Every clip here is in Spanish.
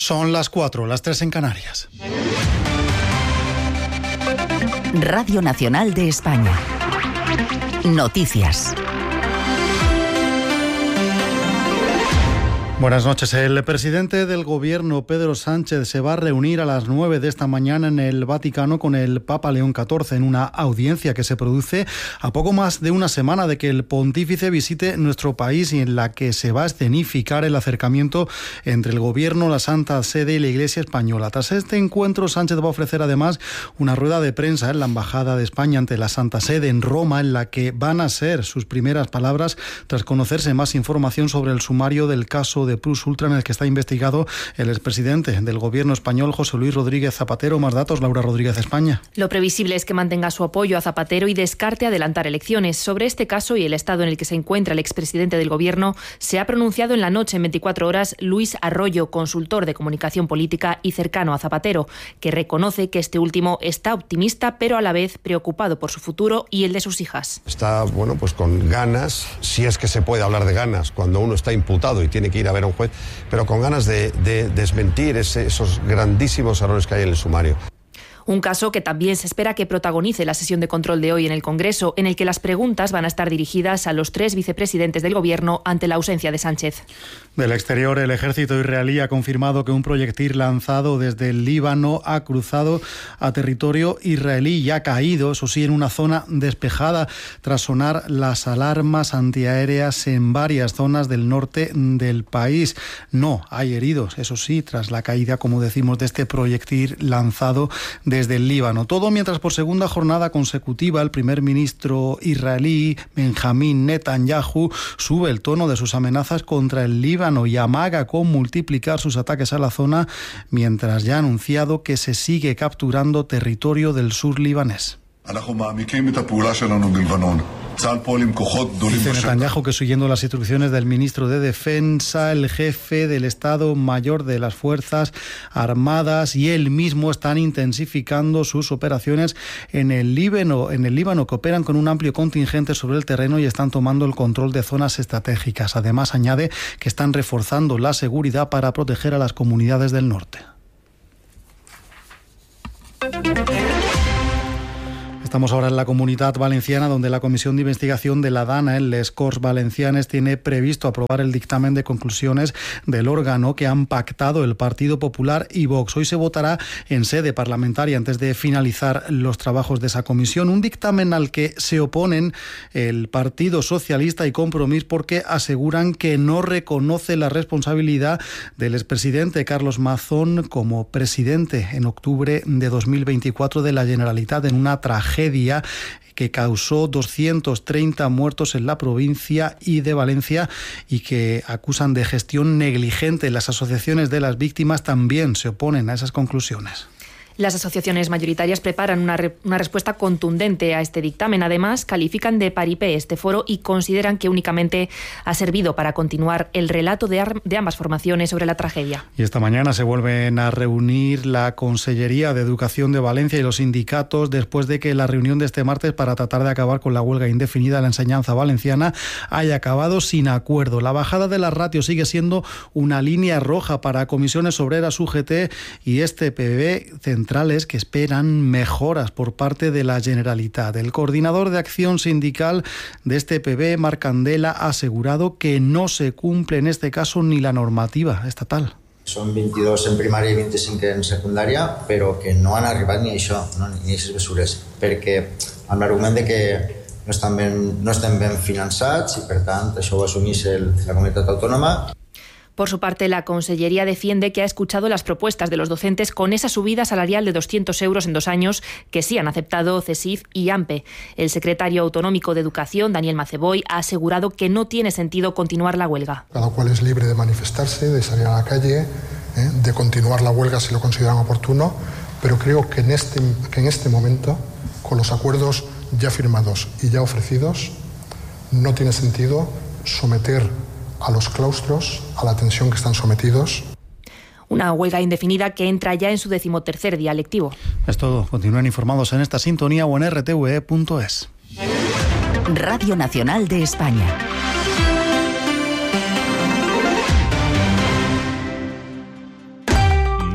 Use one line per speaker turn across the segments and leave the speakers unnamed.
Son las 4, las 3 en Canarias.
Radio Nacional de España. Noticias.
Buenas noches. El presidente del Gobierno, Pedro Sánchez, se va a reunir a las 9 de esta mañana en el Vaticano con el Papa León XIV en una audiencia que se produce a poco más de una semana de que el pontífice visite nuestro país y en la que se va a escenificar el acercamiento entre el Gobierno, la Santa Sede y la Iglesia española. Tras este encuentro, Sánchez va a ofrecer además una rueda de prensa en la Embajada de España ante la Santa Sede en Roma, en la que van a ser sus primeras palabras tras conocerse más información sobre el sumario del caso de Plus Ultra en el que está investigado el expresidente del Gobierno español, José Luis Rodríguez Zapatero. Más datos, Laura Rodríguez, España.
Lo previsible es que mantenga su apoyo a Zapatero y descarte adelantar elecciones. Sobre este caso y el estado en el que se encuentra el expresidente del Gobierno, se ha pronunciado en la noche, en 24 horas, Luis Arroyo, consultor de comunicación política y cercano a Zapatero, que reconoce que este último está optimista, pero a la vez preocupado por su futuro y el de sus hijas.
Está, pues con ganas, si es que se puede hablar de ganas, cuando uno está imputado y tiene que ir a ver a un juez, pero con ganas de desmentir esos grandísimos errores que hay en el sumario.
Un caso que también se espera que protagonice la sesión de control de hoy en el Congreso, en el que las preguntas van a estar dirigidas a los 3 vicepresidentes del Gobierno ante la ausencia de Sánchez.
Del exterior, el ejército israelí ha confirmado que un proyectil lanzado desde el Líbano ha cruzado a territorio israelí y ha caído, eso sí, en una zona despejada, tras sonar las alarmas antiaéreas en varias zonas del norte del país. No hay heridos, eso sí, tras la caída, como decimos, de este proyectil lanzado desde el Líbano. Todo mientras por segunda jornada consecutiva el primer ministro israelí, Benjamín Netanyahu, sube el tono de sus amenazas contra el Líbano y amaga con multiplicar sus ataques a la zona, mientras ya ha anunciado que se sigue capturando territorio del sur libanés. Dice Netanyahu que, siguiendo las instrucciones del ministro de Defensa, el jefe del Estado Mayor de las Fuerzas Armadas y él mismo están intensificando sus operaciones en el Líbano, que operan con un amplio contingente sobre el terreno y están tomando el control de zonas estratégicas. Además, añade que están reforzando la seguridad para proteger a las comunidades del norte. Estamos ahora en la Comunitat Valenciana, donde la Comisión de Investigación de la DANA en les Corts Valencianes tiene previsto aprobar el dictamen de conclusiones del órgano que han pactado el Partido Popular y Vox. Hoy se votará en sede parlamentaria antes de finalizar los trabajos de esa comisión. Un dictamen al que se oponen el Partido Socialista y Compromís porque aseguran que no reconoce la responsabilidad del expresidente Carlos Mazón como presidente en octubre de 2024 de la Generalitat en una tragedia que causó 230 muertos en la provincia y de Valencia y que acusan de gestión negligente. Las asociaciones de las víctimas también se oponen a esas conclusiones.
Las asociaciones mayoritarias preparan una respuesta contundente a este dictamen. Además, califican de paripé este foro y consideran que únicamente ha servido para continuar el relato de ambas formaciones sobre la tragedia.
Y esta mañana se vuelven a reunir la Consellería de Educación de Valencia y los sindicatos después de que la reunión de este martes para tratar de acabar con la huelga indefinida de la enseñanza valenciana haya acabado sin acuerdo. La bajada de las ratios sigue siendo una línea roja para Comisiones Obreras, UGT y este PB centrales que esperan mejoras por parte de la Generalitat. El coordinador de acción sindical de este PB, Marc Candela, ha asegurado que no se cumple en este caso ni la normativa estatal.
Són 22 en primària i 25 en secundària, però que no han arribat ni a això, ni a aquestes mesures, perquè amb l'argument de que no estem ben finançats i, per tant, això ho assumís la comunitat autònoma.
Por su parte, la Consellería defiende que ha escuchado las propuestas de los docentes con esa subida salarial de 200 euros en 2 años que sí han aceptado CESIF y AMPE. El secretario autonómico de Educación, Daniel Maceboy, ha asegurado que no tiene sentido continuar la huelga.
Cada cual es libre de manifestarse, de salir a la calle, de continuar la huelga si lo consideran oportuno, pero creo que en este momento, con los acuerdos ya firmados y ya ofrecidos, no tiene sentido someter a los claustros a la tensión que están sometidos.
Una huelga indefinida que entra ya en su 13º día lectivo.
Es todo. Continúen informados en esta sintonía o en rtve.es.
Radio Nacional de España.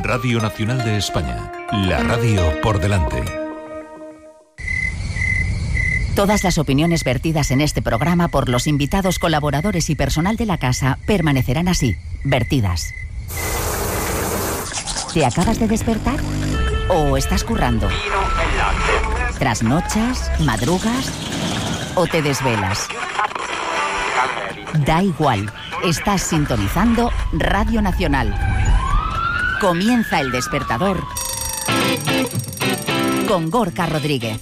Radio Nacional de España, la radio por delante.
Todas las opiniones vertidas en este programa por los invitados, colaboradores y personal de la casa permanecerán así, vertidas. ¿Te acabas de despertar? ¿O estás currando? ¿Trasnochas? ¿Madrugas? ¿O te desvelas? Da igual, estás sintonizando Radio Nacional. Comienza El Despertador con Gorka Rodríguez.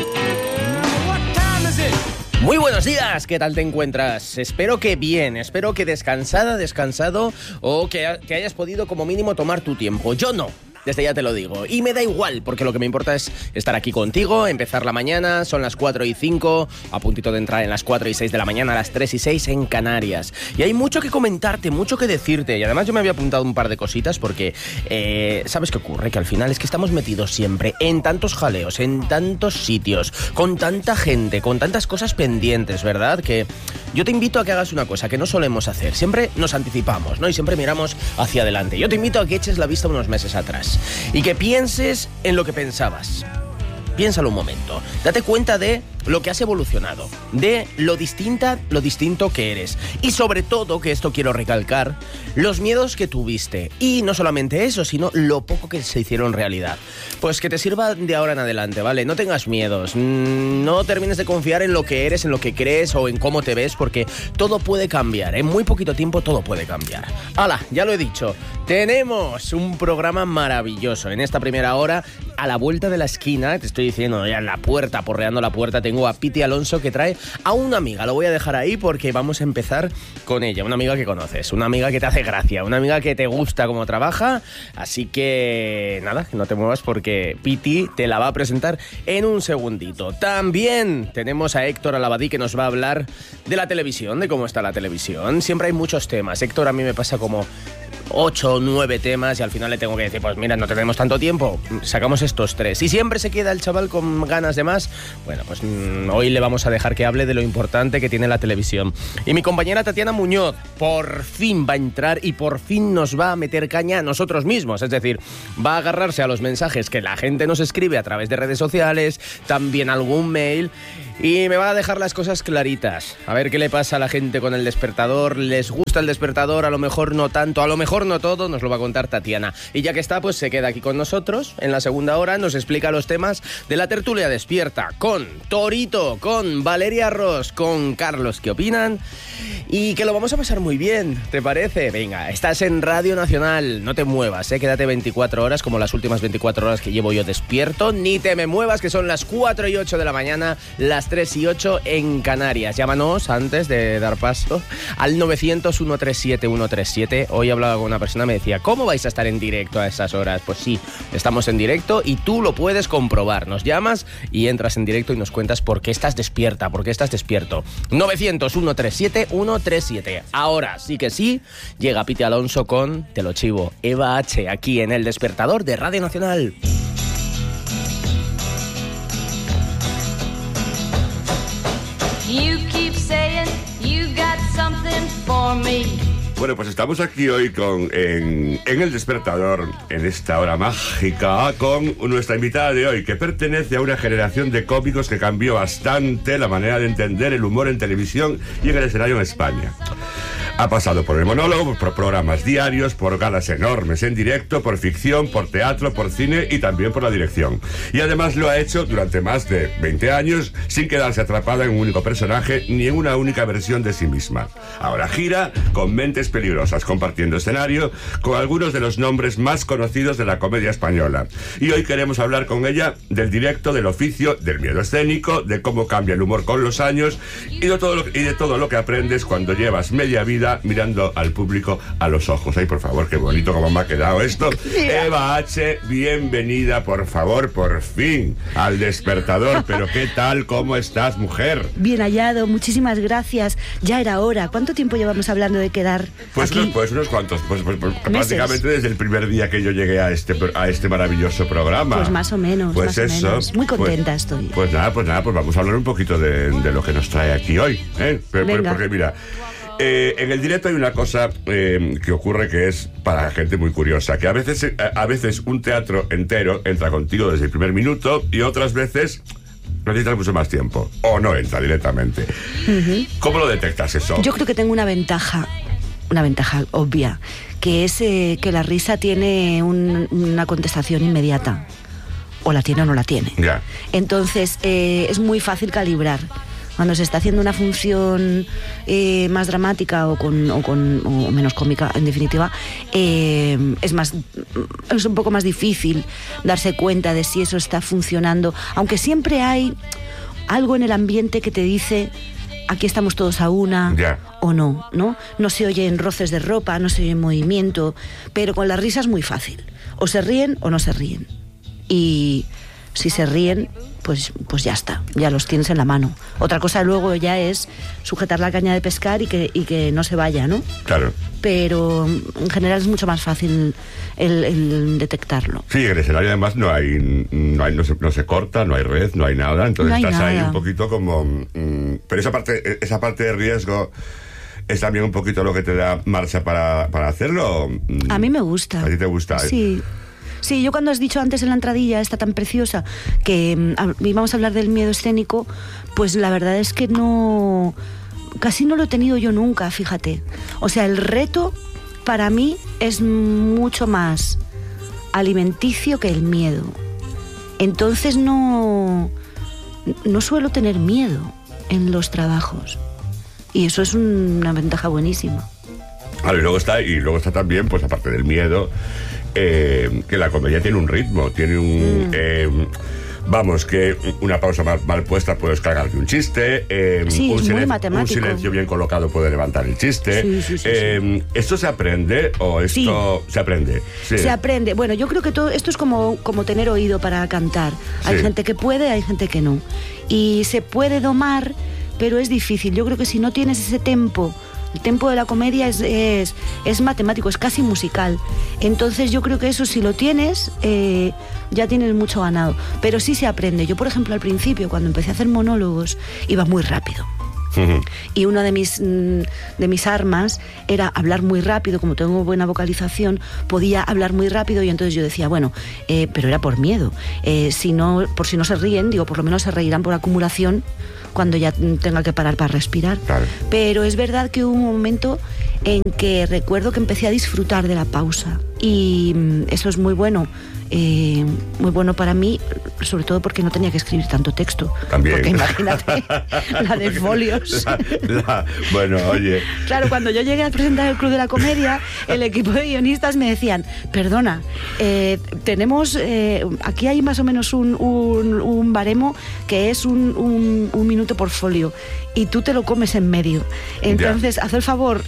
Muy buenos días, ¿qué tal te encuentras? Espero que bien, espero que descansado o que hayas podido como mínimo tomar tu tiempo. Yo no. Desde ya te lo digo. Y me da igual, porque lo que me importa es estar aquí contigo, empezar la mañana, son las 4:05, a puntito de entrar en las 4:06 de la mañana, a las 3:06 en Canarias. Y hay mucho que comentarte, mucho que decirte. Y además yo me había apuntado un par de cositas porque, ¿sabes qué ocurre? Que al final es que estamos metidos siempre en tantos jaleos, en tantos sitios, con tanta gente, con tantas cosas pendientes, ¿verdad? Que yo te invito a que hagas una cosa que no solemos hacer. Siempre nos anticipamos, ¿no? Y siempre miramos hacia adelante. Yo te invito a que eches la vista unos meses atrás y que pienses en lo que pensabas. Piénsalo un momento. Date cuenta de lo que has evolucionado, de lo distinto que eres. Y sobre todo, que esto quiero recalcar, los miedos que tuviste. Y no solamente eso, sino lo poco que se hicieron realidad. Pues que te sirva de ahora en adelante, ¿vale? No tengas miedos. No termines de confiar en lo que eres, en lo que crees o en cómo te ves, porque todo puede cambiar. En muy poquito tiempo todo puede cambiar. ¡Hala! Ya lo he dicho. Tenemos un programa maravilloso. En esta primera hora, a la vuelta de la esquina, te estoy diciendo ya en la puerta, porreando la puerta, tengo a Piti Alonso, que trae a una amiga. Lo voy a dejar ahí porque vamos a empezar con ella. Una amiga que conoces, una amiga que te hace gracia, una amiga que te gusta cómo trabaja. Así que nada, no te muevas porque Piti te la va a presentar en un segundito. También tenemos a Héctor Alabadí, que nos va a hablar de la televisión, de cómo está la televisión. Siempre hay muchos temas. Héctor a mí me pasa como 8 o 9 temas y al final le tengo que decir, pues mira, no tenemos tanto tiempo, sacamos estos 3. Y siempre se queda el chaval con ganas de más. Bueno, pues hoy le vamos a dejar que hable de lo importante que tiene la televisión. Y mi compañera Tatiana Muñoz por fin va a entrar y por fin nos va a meter caña a nosotros mismos. Es decir, va a agarrarse a los mensajes que la gente nos escribe a través de redes sociales, también algún mail, y me va a dejar las cosas claritas. A ver qué le pasa a la gente con el despertador. ¿Les gusta el despertador? A lo mejor no tanto, a lo mejor no todo, nos lo va a contar Tatiana. Y ya que está, pues se queda aquí con nosotros. En la segunda hora nos explica los temas de la tertulia despierta con Torito, con Valeria Ross, con Carlos, ¿qué opinan? Y que lo vamos a pasar muy bien, ¿te parece? Venga, estás en Radio Nacional, no te muevas, quédate 24 horas como las últimas 24 horas que llevo yo despierto. Ni te me muevas, que son las 4:08 de la mañana, las 3:08 en Canarias. Llámanos antes de dar paso al 900-137-137. Hoy hablaba con una persona, me decía, ¿cómo vais a estar en directo a esas horas? Pues sí, estamos en directo y tú lo puedes comprobar. Nos llamas y entras en directo y nos cuentas por qué estás despierta, por qué estás despierto. 900-137-137. Ahora sí que sí, llega Piti Alonso con, te lo chivo, Eva H, aquí en El Despertador de Radio Nacional.
You keep saying you got something for me.
Bueno, pues estamos aquí hoy en El Despertador, en esta hora mágica, con nuestra invitada de hoy, que pertenece a una generación de cómicos que cambió bastante la manera de entender el humor en televisión y en el escenario en España. Ha pasado por el monólogo, por programas diarios, por galas enormes en directo, por ficción, por teatro, por cine y también por la dirección. Y además lo ha hecho durante más de 20 años sin quedarse atrapada en un único personaje ni en una única versión de sí misma. Ahora gira con Mentes Peligrosas, compartiendo escenario con algunos de los nombres más conocidos de la comedia española. Y hoy queremos hablar con ella del directo, del oficio, del miedo escénico, de cómo cambia el humor con los años y de todo lo que aprendes cuando llevas media vida mirando al público a los ojos. Ay, por favor, qué bonito cómo me ha quedado esto. Mira. Eva H, bienvenida, por favor, por fin, al Despertador. Pero ¿qué tal? ¿Cómo estás, mujer?
Bien hallado, muchísimas gracias. Ya era hora. ¿Cuánto tiempo llevamos hablando de quedar
pues
aquí?
Unos cuantos, prácticamente desde el primer día que yo llegué a este maravilloso programa.
Pues más o menos,
pues
más
eso,
o menos. Muy contenta estoy.
Pues nada, pues vamos a hablar un poquito de lo que nos trae aquí hoy, ¿eh? Porque mira, En el directo hay una cosa que ocurre que es para gente muy curiosa, que a veces un teatro entero entra contigo desde el primer minuto y otras veces necesitas mucho más tiempo, o no entra directamente. ¿Cómo lo detectas eso?
Yo creo que tengo una ventaja obvia, que es que la risa tiene una contestación inmediata. O la tiene o no la tiene.
Yeah.
Entonces, es muy fácil calibrar. Cuando se está haciendo una función más dramática o menos cómica, en definitiva, es un poco más difícil darse cuenta de si eso está funcionando, aunque siempre hay algo en el ambiente que te dice aquí estamos todos a una, o no, ¿no? No se oyen roces de ropa, no se oye movimiento, pero con la risa es muy fácil. O se ríen o no se ríen. Y si se ríen, pues ya está, ya los tienes en la mano. Otra cosa luego ya es sujetar la caña de pescar y que no se vaya, ¿no?
Claro.
Pero en general es mucho más fácil el detectarlo.
Sí, en el escenario además no se corta, no hay red, no hay nada, entonces
no
estás
nada.
ahí un poquito como... pero esa parte de riesgo es también un poquito lo que te da marcha para hacerlo.
A mí me gusta.
¿A ti te gusta?
Sí. Sí, yo cuando has dicho antes en la entradilla esta tan preciosa que íbamos a hablar del miedo escénico, pues la verdad es que casi no lo he tenido yo nunca, fíjate. O sea, el reto para mí es mucho más alimenticio que el miedo. Entonces no suelo tener miedo en los trabajos. Y eso es una ventaja buenísima.
Claro, y luego está también, pues aparte del miedo, que la comedia tiene un ritmo, tiene vamos, que una pausa mal puesta puede cargarte un chiste,
sí, es muy matemático.
Un silencio bien colocado puede levantar el chiste. Sí. ¿Esto se aprende o esto se aprende? Sí.
Se aprende. Bueno, yo creo que todo esto es como tener oído para cantar. Hay gente que puede, hay gente que no. Y se puede domar, pero es difícil. Yo creo que si no tienes ese tempo, el tempo de la comedia es matemático, es casi musical. Entonces yo creo que eso, si lo tienes, ya tienes mucho ganado. Pero sí se aprende. Yo, por ejemplo, al principio, cuando empecé a hacer monólogos, iba muy rápido. Y una de mis armas era hablar muy rápido. Como tengo buena vocalización, podía hablar muy rápido, y entonces yo decía, bueno, pero era por miedo. Por si no se ríen, digo, por lo menos se reirán por acumulación cuando ya tenga que parar para respirar.
Claro.
Pero es verdad que hubo un momento en que recuerdo que empecé a disfrutar de la pausa, y eso es muy bueno para mí, sobre todo porque no tenía que escribir tanto texto.
También.
Porque imagínate la de folios.
Bueno, oye.
Claro, cuando yo llegué a presentar el Club de la Comedia, el equipo de guionistas me decían, perdona, tenemos aquí hay más o menos un baremo que es un minuto por folio, y tú te lo comes en medio. Entonces, haz el favor.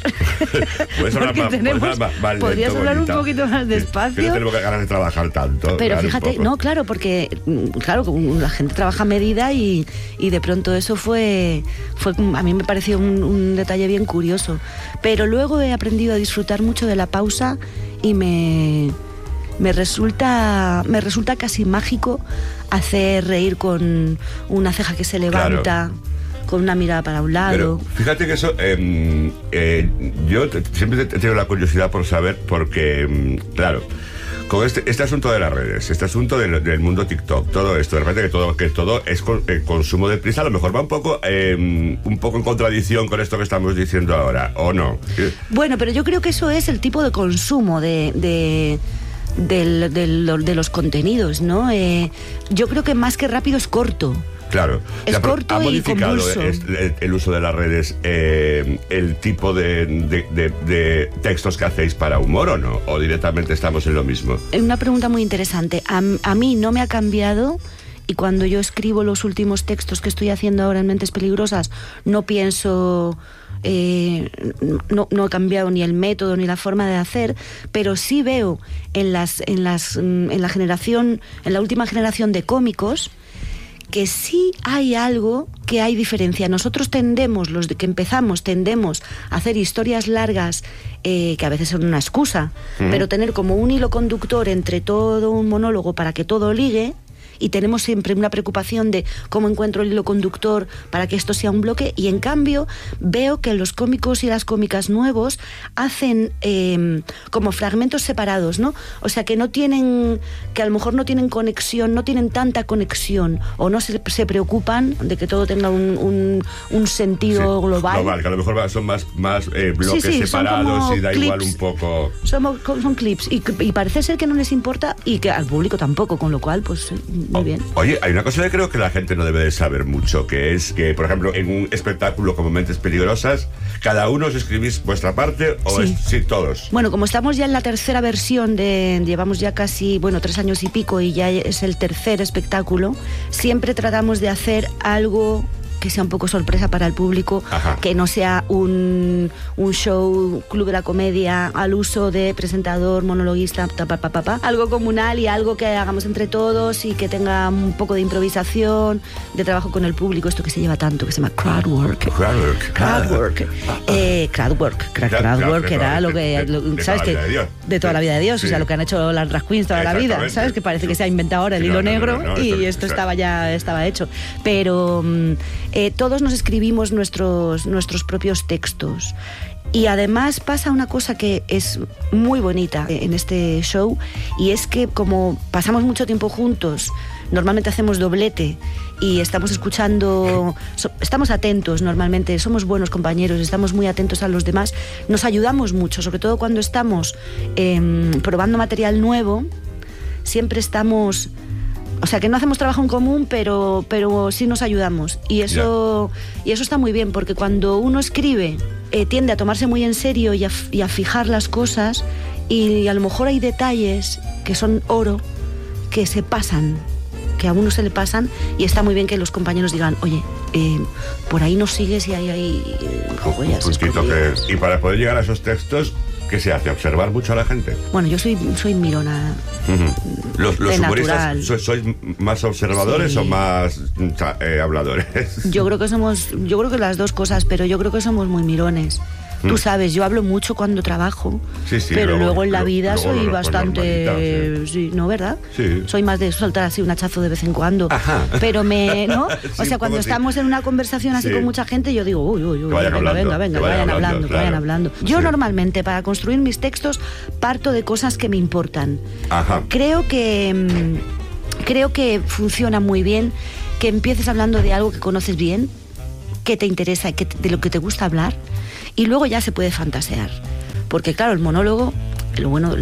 Podrías hablar un poquito más despacio.
Que no tenemos ganas de trabajar tanto.
Pero fíjate, no, claro, porque la gente trabaja a medida, y de pronto eso fue a mí me pareció un detalle bien curioso. Pero luego he aprendido a disfrutar mucho de la pausa, y me resulta casi mágico hacer reír con una ceja que se levanta. Claro. Con una mirada para un lado.
Pero fíjate que eso, yo siempre he tenido la curiosidad por saber, porque, claro, con este asunto de las redes, este asunto del mundo TikTok, todo esto, de repente que todo es consumo de prisa, a lo mejor va un poco en contradicción con esto que estamos diciendo ahora, ¿o no?
Bueno, pero yo creo que eso es el tipo de consumo de los contenidos, ¿no? Yo creo que más que rápido es corto.
Claro.
Es corto
¿Ha modificado
y convulso
el uso de las redes el tipo de textos que hacéis para humor, o no? ¿O directamente estamos en lo mismo?
Una pregunta muy interesante. A mí no me ha cambiado, y cuando yo escribo los últimos textos que estoy haciendo ahora en Mentes Peligrosas, no pienso... no he cambiado ni el método ni la forma de hacer, pero sí veo en la última generación de cómicos, que sí hay algo, que hay diferencia. Nosotros los que empezamos, tendemos a hacer historias largas, que a veces son una excusa, pero tener como un hilo conductor entre todo un monólogo para que todo ligue, y tenemos siempre una preocupación de cómo encuentro el hilo conductor para que esto sea un bloque, y en cambio veo que los cómicos y las cómicas nuevos hacen como fragmentos separados, ¿no? O sea, que a lo mejor no tienen conexión, no tienen tanta conexión, o no se preocupan de que todo tenga un sentido global.
Que a lo mejor son más bloques separados y da
clips,
igual un poco.
Son clips y parece ser que no les importa, y que al público tampoco, con lo cual, pues muy bien.
Oye, hay una cosa que creo que la gente no debe de saber mucho, que es que, por ejemplo, en un espectáculo como Mentes Peligrosas, ¿cada uno os escribís vuestra parte o sí, todos?
Bueno, como estamos ya en la tercera versión llevamos ya casi, 3 años y pico, y ya es el tercer espectáculo, siempre tratamos de hacer algo que sea un poco sorpresa para el público. Ajá. Que no sea un show Club de la Comedia al uso de presentador, monologuista, algo comunal y algo que hagamos entre todos y que tenga un poco de improvisación, de trabajo con el público, esto que se lleva tanto, que se llama crowdwork. Crowdwork era lo que, ¿sabes? Que de toda la vida de Dios, sí. O sea, lo que han hecho las drag queens toda la vida, ¿sabes? Que parece que se ha inventado ahora el hilo negro y esto estaba hecho. Pero todos nos escribimos nuestros propios textos. Y además pasa una cosa que es muy bonita en este show, y es que como pasamos mucho tiempo juntos, normalmente hacemos doblete y estamos escuchando, estamos atentos normalmente, somos buenos compañeros, estamos muy atentos a los demás, nos ayudamos mucho, sobre todo cuando estamos probando material nuevo, siempre estamos... O sea, que no hacemos trabajo en común, pero sí nos ayudamos. Y eso está muy bien, porque cuando uno escribe, tiende a tomarse muy en serio y a fijar las cosas, y a lo mejor hay detalles que son oro, que se pasan, que a uno se le pasan, y está muy bien que los compañeros digan, oye, por ahí nos sigues y hay joyas.
Y para poder llegar a esos textos, ¿qué se hace? ¿Observar mucho a la gente?
Bueno, yo soy mirona.
¿Los humoristas sois más observadores o más habladores?
Yo creo que las dos cosas, pero yo creo que somos muy mirones. Tú sabes, yo hablo mucho cuando trabajo, pero luego en la vida soy bastante... Sí, ¿no, verdad? Sí. Soy más de soltar así un hachazo de vez en cuando. Ajá. Pero ¿no? O sea, cuando estamos en una conversación así con mucha gente, yo digo, uy, venga, vayan hablando. Yo normalmente, para construir mis textos, parto de cosas que me importan. Ajá. Creo que funciona muy bien que empieces hablando de algo que conoces bien, que te interesa, de lo que te gusta hablar, y luego ya se puede fantasear. Porque claro, el monólogo, lo bueno,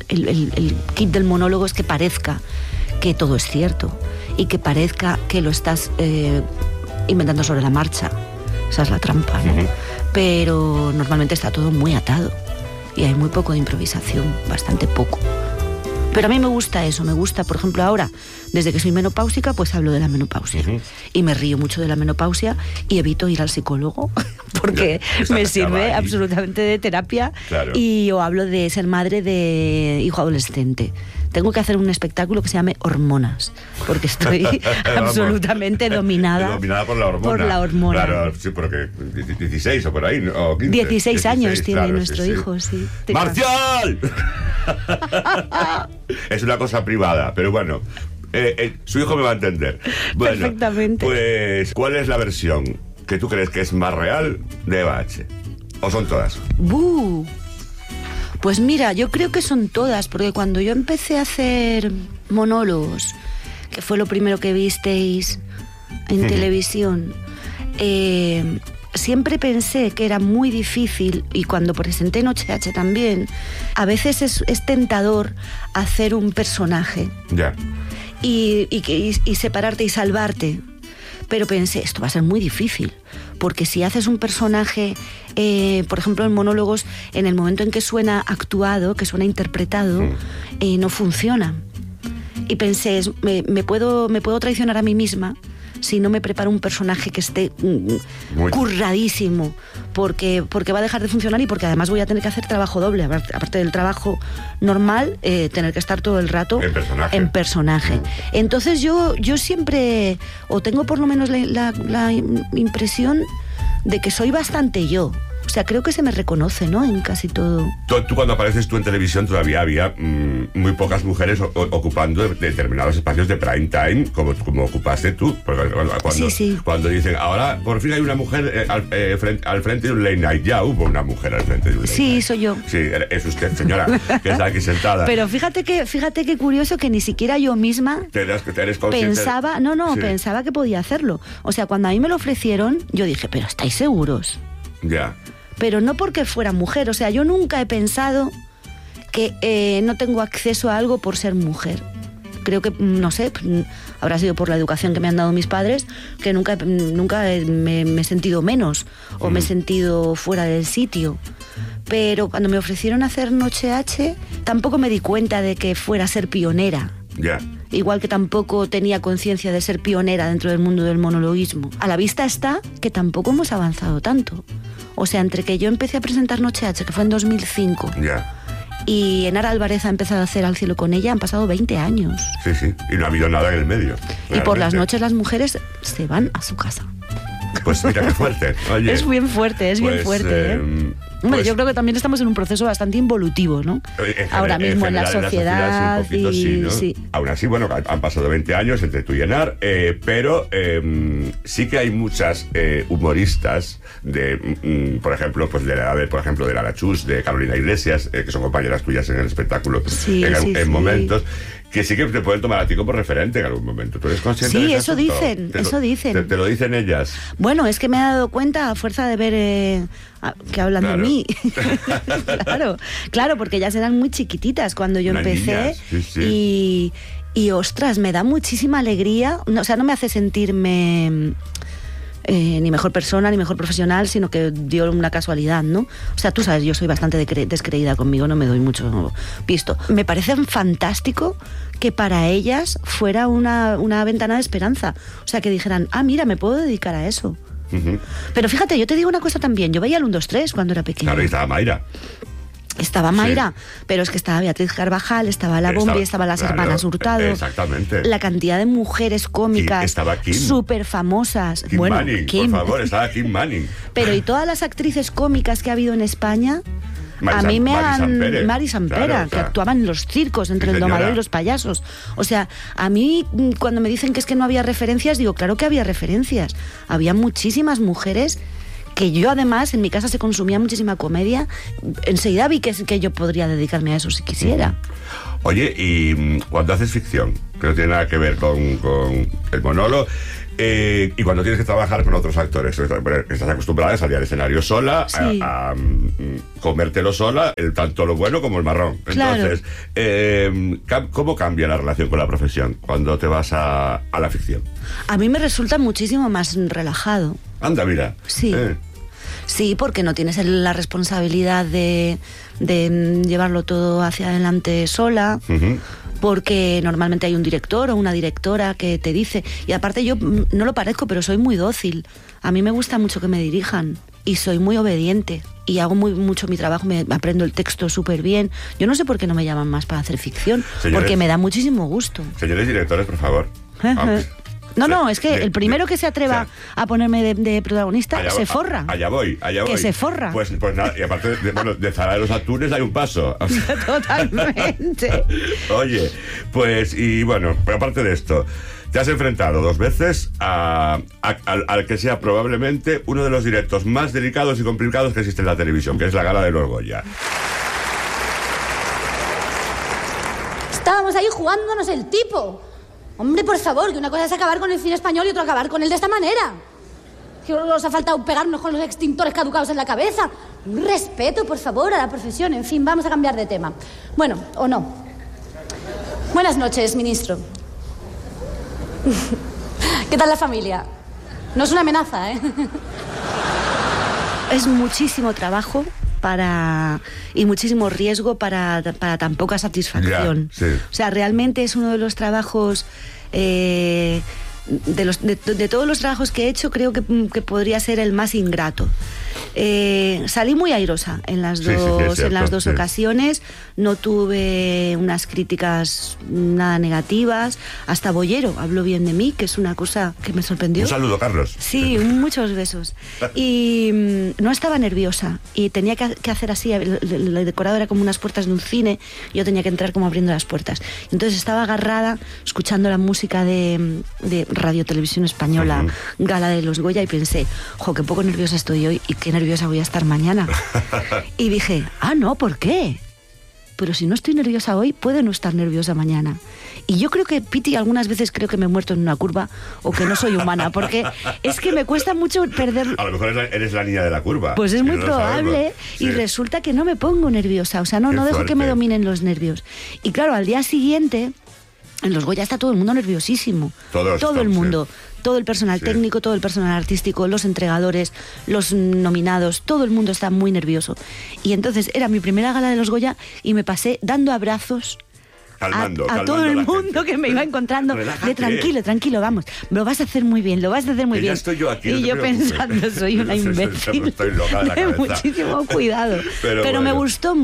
el kit del monólogo es que parezca que todo es cierto y que parezca que lo estás inventando sobre la marcha. Esa es la trampa, ¿no? Uh-huh. Pero normalmente está todo muy atado y hay muy poco de improvisación, bastante poco. Pero a mí me gusta eso, me gusta, por ejemplo, ahora, desde que soy menopáusica, pues hablo de la menopausia. Uh-huh. Y me río mucho de la menopausia y evito ir al psicólogo porque me sirve absolutamente de terapia. Claro. Y o hablo de ser madre de hijo adolescente. Tengo que hacer un espectáculo que se llame Hormonas, porque estoy absolutamente dominada
por la hormona.
Por la hormona.
Claro, sí, porque 16 o por ahí, o 15.
16 años tiene nuestro hijo, sí.
¡Marcial! Es una cosa privada, pero bueno, su hijo me va a entender. Bueno,
perfectamente.
Pues, ¿cuál es la versión que tú crees que es más real de Eva H? ¿O son todas?
Pues mira, yo creo que son todas, porque cuando yo empecé a hacer monólogos, que fue lo primero que visteis en televisión, siempre pensé que era muy difícil, y cuando presenté Noche H también, a veces es tentador hacer un personaje.
Ya.
Y separarte y salvarte. Pero pensé, esto va a ser muy difícil, porque si haces un personaje, por ejemplo en monólogos, en el momento en que suena actuado, que suena interpretado, no funciona. Y pensé, me puedo traicionar a mí misma si no me preparo un personaje que esté curradísimo, porque va a dejar de funcionar, y porque además voy a tener que hacer trabajo doble, aparte del trabajo normal, tener que estar todo el rato en personaje. Entonces yo siempre, o tengo por lo menos la impresión de que soy bastante yo. O sea, creo que se me reconoce, ¿no? En casi todo.
Tú cuando apareces tú en televisión todavía había muy pocas mujeres ocupando determinados espacios de prime time como ocupaste tú. Porque cuando dicen, ahora por fin hay una mujer al frente de un late night, ya hubo una mujer al frente de un late night.
Soy yo.
Sí, es usted, señora, que está aquí sentada.
Pero fíjate que curioso que ni siquiera yo misma
eres
pensaba, pensaba que podía hacerlo. O sea, cuando a mí me lo ofrecieron, yo dije, pero ¿estáis seguros?
Ya.
Pero no porque fuera mujer, o sea, yo nunca he pensado que no tengo acceso a algo por ser mujer. Creo que, no sé, habrá sido por la educación que me han dado mis padres, que nunca me he sentido menos o me he sentido fuera del sitio. Pero cuando me ofrecieron hacer Noche H, tampoco me di cuenta de que fuera a ser pionera.
Ya.
Igual que tampoco tenía conciencia de ser pionera dentro del mundo del monologuismo. A la vista está que tampoco hemos avanzado tanto. O sea, entre que yo empecé a presentar Noche H, que fue en 2005, y Enara Álvarez ha empezado a hacer Al cielo con ella, han pasado 20 años.
Sí, y no ha habido nada en el medio.
Y por las noches las mujeres se van a su casa.
Pues mira qué fuerte. Oye,
es bien fuerte, bien fuerte. Hombre, yo creo que también estamos en un proceso bastante involutivo, ¿no? Ahora mismo en la sociedad.
Un poquito, sí, ¿no? Sí. Aún así, bueno, han pasado 20 años entre tú y Enar, pero sí que hay muchas humoristas por ejemplo, pues de Lara Chus, de Carolina Iglesias, que son compañeras tuyas en el espectáculo en momentos, que sí que te pueden tomar a ti como referente en algún momento. ¿Tú eres consciente de eso?
Sí, eso dicen.
¿Te lo dicen ellas?
Bueno, es que me he dado cuenta a fuerza de ver que hablan de mí. Claro, porque ellas eran muy chiquititas cuando yo empecé. Niñas, y ostras, me da muchísima alegría. O sea, no me hace sentirme ni mejor persona, ni mejor profesional, sino que dio una casualidad, ¿no? O sea, tú sabes, yo soy bastante descreída conmigo, no me doy mucho pisto. Me parece fantástico que para ellas fuera una ventana de esperanza. O sea, que dijeran, mira, me puedo dedicar a eso. Uh-huh. Pero fíjate, yo te digo una cosa también, yo veía el 1, 2, 3 cuando era pequeña.
Claro, y estaba Mayra.
Estaba Mayra, pero es que estaba Beatriz Carvajal, estaba La Bombi, estaban las hermanas Hurtado.
Exactamente.
La cantidad de mujeres cómicas súper famosas.
Kim Manning, por favor, estaba Kim Manning.
Pero y todas las actrices cómicas que ha habido en España, Mari Sampera, que actuaban en los circos entre el domador y los payasos. O sea, a mí cuando me dicen que es que no había referencias, digo, claro que había referencias. Había muchísimas mujeres que yo además, en mi casa se consumía muchísima comedia. Enseguida vi que yo podría dedicarme a eso si quisiera.
Oye, y cuando haces ficción, que no tiene nada que ver con el monólogo, y cuando tienes que trabajar con otros actores, estás acostumbrada a salir al escenario sola, a comértelo sola, tanto lo bueno como el marrón. Entonces, ¿cómo cambia la relación con la profesión cuando te vas a la ficción?
A mí me resulta muchísimo más relajado.
Anda, mira.
Sí. Sí, porque no tienes la responsabilidad de llevarlo todo hacia adelante sola. Uh-huh. Porque normalmente hay un director o una directora que te dice, y aparte yo no lo parezco, pero soy muy dócil. A mí me gusta mucho que me dirijan y soy muy obediente y hago mucho mi trabajo, me aprendo el texto súper bien. Yo no sé por qué no me llaman más para hacer ficción, porque me da muchísimo gusto.
Señores directores, por favor.
No, es que el primero que se atreva a ponerme de protagonista se forra.
Allá voy.
Que se forra.
Pues nada, y aparte de Zara de los Atunes hay un paso.
Totalmente.
Oye, pues, y bueno, pero aparte de esto, te has enfrentado 2 veces al que sea probablemente uno de los directos más delicados y complicados que existe en la televisión, que es la Gala de los Goya.
Estábamos ahí jugándonos el tipo. Hombre, por favor, que una cosa es acabar con el cine español y otra acabar con él de esta manera. Que nos ha faltado pegarnos con los extintores caducados en la cabeza. Un respeto, por favor, a la profesión. En fin, vamos a cambiar de tema. Bueno, o no. Buenas noches, ministro. ¿Qué tal la familia? No es una amenaza, ¿eh?
Es muchísimo trabajo y muchísimo riesgo para tan poca satisfacción.
Yeah, sí.
O sea, realmente es uno de los trabajos de todos los trabajos que he hecho, creo que podría ser el más ingrato. Salí muy airosa en las dos ocasiones. No tuve unas críticas nada negativas. Hasta Bollero habló bien de mí, que es una cosa que me sorprendió.
Un saludo, Carlos.
Sí, muchos besos. Y no estaba nerviosa. Y tenía que hacer así. El decorado era como unas puertas de un cine. Yo tenía que entrar como abriendo las puertas. Entonces estaba agarrada, escuchando la música de Radio Televisión Española, Gala de los Goya, y pensé, qué poco nerviosa estoy hoy y qué nerviosa voy a estar mañana. Y dije, no, ¿por qué? Pero si no estoy nerviosa hoy, puedo no estar nerviosa mañana. Y yo creo que, Piti, algunas veces creo que me he muerto en una curva o que no soy humana, porque es que me cuesta mucho perder...
A lo mejor eres la niña de la curva.
Pues es muy probable, y resulta que no me pongo nerviosa, o sea, no dejo que me dominen los nervios. Y claro, al día siguiente, en los Goya está todo el mundo nerviosísimo. Todo el mundo. Todo el personal técnico, todo el personal artístico, los entregadores, los nominados, todo el mundo está muy nervioso. Y entonces era mi primera gala de los Goya y me pasé dando abrazos
calmando
todo el mundo que me iba encontrando. De tranquilo, vamos, lo vas a hacer muy bien, bien.
Estoy yo aquí,
y yo pensando, soy una imbécil.
Estoy loca de la cabeza.
Muchísimo cuidado. Pero bueno. Me gustó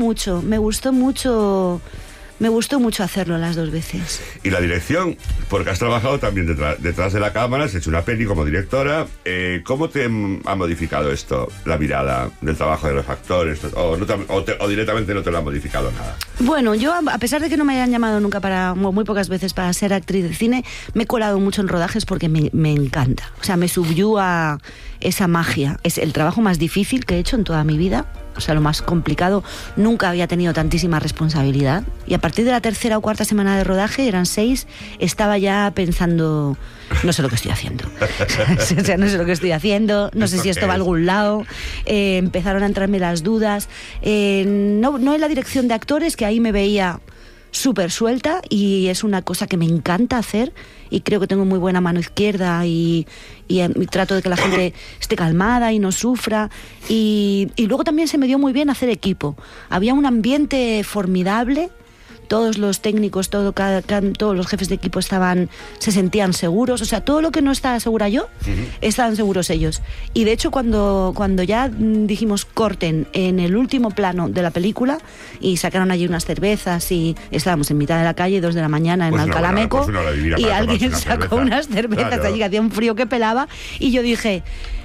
mucho hacerlo las dos veces.
Y la dirección, porque has trabajado también detrás de la cámara, has hecho una peli como directora. ¿Cómo te ha modificado esto, la mirada del trabajo de los actores? ¿O directamente no te lo ha modificado nada?
Bueno, yo, a pesar de que no me hayan llamado nunca muy pocas veces para ser actriz de cine, me he colado mucho en rodajes porque me encanta. O sea, me subyuga esa magia. Es el trabajo más difícil que he hecho en toda mi vida. O sea, lo más complicado. Nunca había tenido tantísima responsabilidad. Y a partir de la tercera o cuarta semana de rodaje, eran 6, estaba ya pensando, no sé lo que estoy haciendo. O sea, no sé lo que estoy haciendo, no sé si esto va a algún lado. Empezaron a entrarme las dudas. No en la dirección de actores, que ahí me veía súper suelta, y es una cosa que me encanta hacer, y creo que tengo muy buena mano izquierda y trato de que la gente esté calmada y no sufra, y luego también se me dio muy bien hacer equipo. Había un ambiente formidable. Todos los técnicos, todos los jefes de equipo se sentían seguros. O sea, todo lo que no estaba segura yo, estaban seguros ellos. Y de hecho, cuando ya dijimos corten en el último plano de la película, y sacaron allí unas cervezas, y estábamos en mitad de la calle, 2 de la mañana, en Alcalá Meco, y alguien sacó unas cervezas allí, que hacía un frío que pelaba, y yo dije,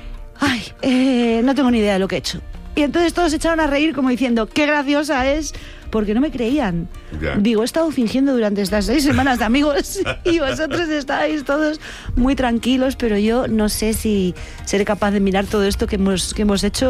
no tengo ni idea de lo que he hecho. Y entonces todos se echaron a reír como diciendo, qué graciosa es, porque no me creían. Digo, he estado fingiendo durante estas 6 semanas de amigos y vosotros estáis todos muy tranquilos, pero yo no sé si seré capaz de mirar todo esto que hemos hecho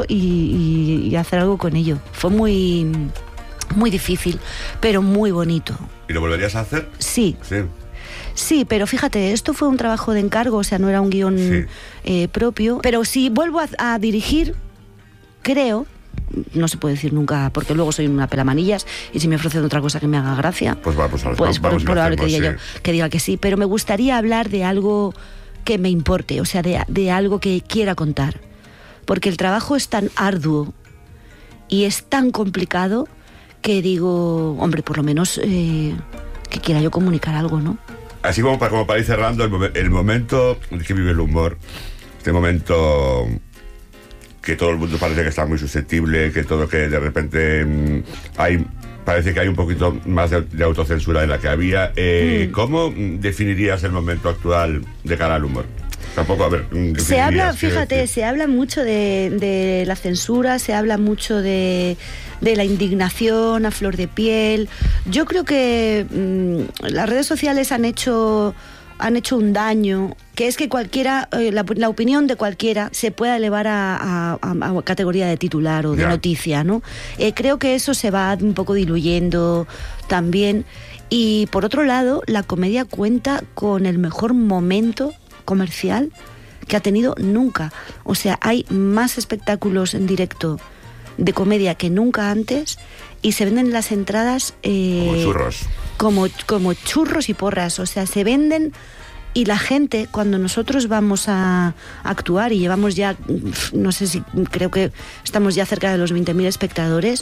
y hacer algo con ello. Fue muy, muy difícil, pero muy bonito.
¿Y lo volverías a hacer?
Sí. Sí, pero fíjate, esto fue un trabajo de encargo, o sea, no era un guión propio. Pero si vuelvo a dirigir, creo, no se puede decir nunca, porque luego soy una pelamanillas, y si me ofrecen otra cosa que me haga gracia, pues probable que diga que sí, pero me gustaría hablar de algo que me importe, o sea, de algo que quiera contar, porque el trabajo es tan arduo y es tan complicado que digo, hombre, por lo menos que quiera yo comunicar algo, ¿no?
Así como para ir cerrando, el momento en que vive el humor, este momento que todo el mundo parece que está muy susceptible, que todo, que de repente parece que hay un poquito más de autocensura de la que había. ¿Cómo definirías el momento actual de cara al humor? Tampoco, a ver,
se habla mucho de la censura, se habla mucho de la indignación a flor de piel. Yo creo que las redes sociales han hecho un daño, que es que cualquiera, la opinión de cualquiera se pueda elevar a categoría de titular o de noticia, ¿no? Creo que eso se va un poco diluyendo también. Y por otro lado, la comedia cuenta con el mejor momento comercial que ha tenido nunca. O sea, hay más espectáculos en directo de comedia que nunca antes, y se venden las entradas
como churros.
Como churros y porras. O sea, se venden, y la gente, cuando nosotros vamos a actuar, y llevamos ya, no sé si, creo que estamos ya cerca de los 20.000 espectadores,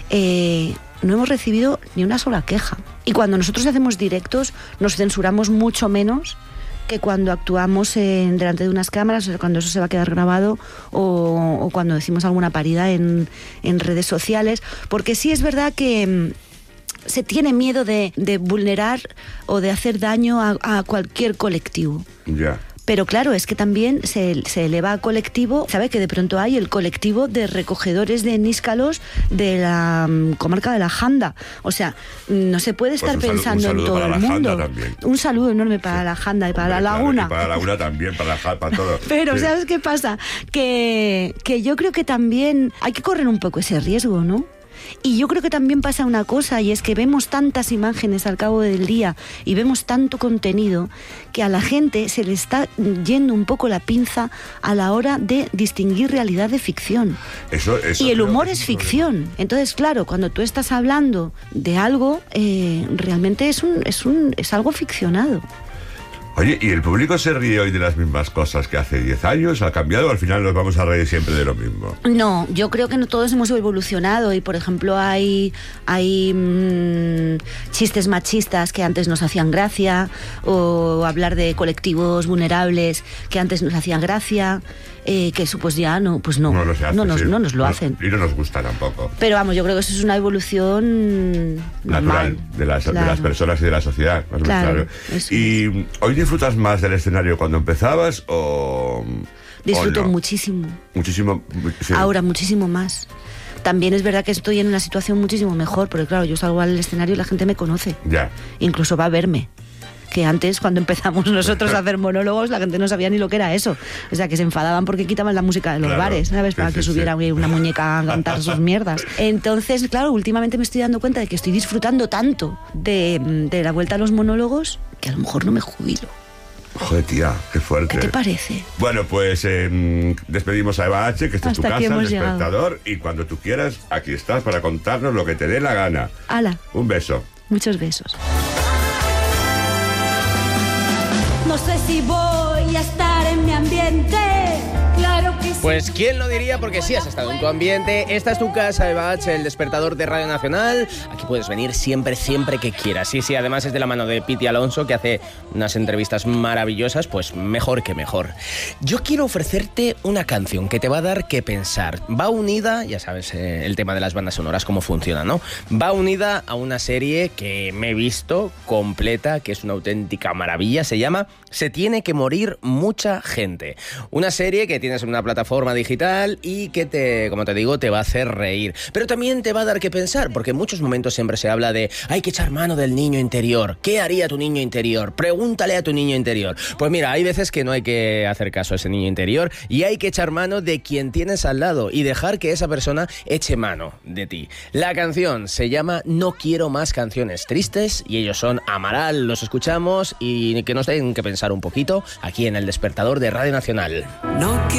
no hemos recibido ni una sola queja. Y cuando nosotros hacemos directos, nos censuramos mucho menos que cuando actuamos delante de unas cámaras, o sea, cuando eso se va a quedar grabado o cuando decimos alguna parida en redes sociales, porque sí es verdad que se tiene miedo de vulnerar o de hacer daño a cualquier colectivo.
Ya.
Pero claro, es que también se eleva a colectivo, ¿sabe? Que de pronto hay el colectivo de recogedores de níscalos de la comarca de la Janda. O sea, no se puede estar pensando en todo el mundo. Un saludo enorme para la Janda y para la Laguna.
Y para la Laguna también, para todo.
Pero
sí.
¿Sabes qué pasa? Que yo creo que también hay que correr un poco ese riesgo, ¿no? Y yo creo que también pasa una cosa, y es que vemos tantas imágenes al cabo del día y vemos tanto contenido que a la gente se le está yendo un poco la pinza a la hora de distinguir realidad de ficción.
Eso
y el humor es ficción. Entonces, claro, cuando tú estás hablando de algo, realmente es algo ficcionado.
Oye, ¿y el público se ríe hoy de las mismas cosas que hace 10 años? ¿Ha cambiado o al final nos vamos a reír siempre de lo mismo?
No, yo creo que todos hemos evolucionado y, por ejemplo, hay chistes machistas que antes nos hacían gracia, o hablar de colectivos vulnerables que antes nos hacían gracia, que eso pues ya no nos lo hacen.
Y no nos gusta tampoco.
Pero vamos, yo creo que eso es una evolución
natural de las personas y de la sociedad.
Claro.
Y hoy disfrutas más del escenario cuando empezabas o
disfruto
no?
Muchísimo.
Muchísimo. Sí.
Ahora muchísimo más. También es verdad que estoy en una situación muchísimo mejor, porque claro, yo salgo al escenario y la gente me conoce.
Ya.
Incluso va a verme. Que antes, cuando empezamos nosotros a hacer monólogos, la gente no sabía ni lo que era eso. O sea, que se enfadaban porque quitaban la música de los bares, ¿sabes? Para que subiera una muñeca a cantar sus mierdas. Entonces, claro, últimamente me estoy dando cuenta de que estoy disfrutando tanto de la vuelta a los monólogos que a lo mejor no me jubilo.
Joder, tía, qué fuerte.
¿Qué te parece?
Bueno, pues despedimos a Eva H, que esta es tu casa, el despertador, y cuando tú quieras, aquí estás para contarnos lo que te dé la gana.
¡Hala!
Un beso.
Muchos besos.
No sé si voy a estar en mi ambiente. Claro que sí.
Pues quién lo diría, porque sí has estado en tu ambiente. Esta es tu casa, Eva H, el despertador de Radio Nacional. Aquí puedes venir siempre que quieras. Sí, además es de la mano de Piti Alonso, que hace unas entrevistas maravillosas, pues mejor que mejor. Yo quiero ofrecerte una canción que te va a dar que pensar. Va unida, ya sabes, el tema de las bandas sonoras, cómo funciona, ¿no? Va unida a una serie que me he visto completa, que es una auténtica maravilla. Se llama Se tiene que morir mucha gente. Una serie que tienes en una plataforma digital y que como te digo, te va a hacer reír. Pero también te va a dar que pensar, porque en muchos momentos siempre se habla de hay que echar mano del niño interior. ¿Qué haría tu niño interior? Pregúntale a tu niño interior. Pues mira, hay veces que no hay que hacer caso a ese niño interior y hay que echar mano de quien tienes al lado y dejar que esa persona eche mano de ti. La canción se llama No quiero más canciones tristes y ellos son Amaral. Los escuchamos y que nos den que pensar un poquito aquí en El Despertador de Radio Nacional.
No